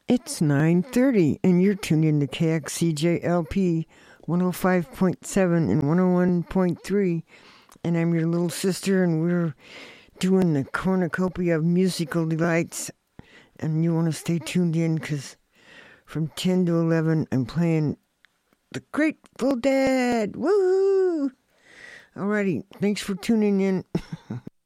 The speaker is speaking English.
It's 9:30 and you're tuned in to KXCJLP 105.7 and 101.3, and I'm your little sister, and we're doing the cornucopia of musical delights, and you want to stay tuned in because from 10 to 11 I'm playing the Grateful Dead. Woo! Alrighty, thanks for tuning in.